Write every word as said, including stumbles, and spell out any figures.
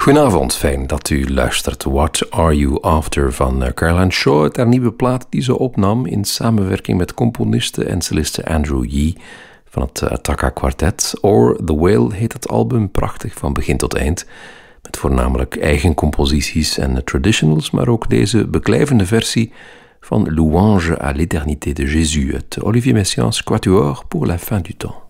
Goedenavond, fijn dat u luistert. What Are You After van Caroline Shaw, het haar nieuwe plaat die ze opnam in samenwerking met componiste en celliste Andrew Yee van het Attacca Quartet. Or The Whale heet het album, prachtig van begin tot eind, met voornamelijk eigen composities en traditionals, maar ook deze beklijvende versie van Louange à l'éternité de Jésus, het Olivier Messiaens Quatuor pour la fin du temps.